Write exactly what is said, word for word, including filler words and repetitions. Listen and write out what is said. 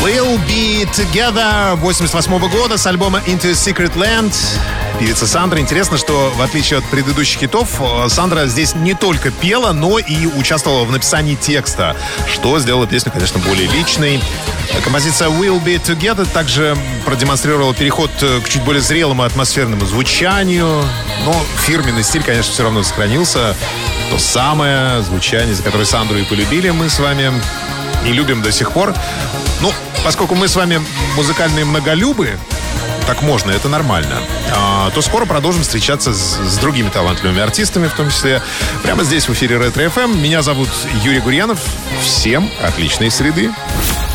We'll Be Together восемьдесят восьмого года с альбома Into a Secret Land. Певица Сандра. Интересно, что в отличие от предыдущих хитов, Сандра здесь не только пела, но и участвовала в написании текста, что сделало песню, конечно, более личной. Композиция We'll Be Together также продемонстрировала переход к чуть более зрелому атмосферному звучанию. Но фирменный стиль, конечно, все равно сохранился. То самое звучание, за которое Сандру и полюбили мы с вами, и любим до сих пор. Ну, поскольку мы с вами музыкальные многолюбы, так можно, это нормально, а, то скоро продолжим встречаться с, с другими талантливыми артистами, в том числе прямо здесь в эфире Ретро эф эм. Меня зовут Юрий Гурьянов. Всем отличной среды.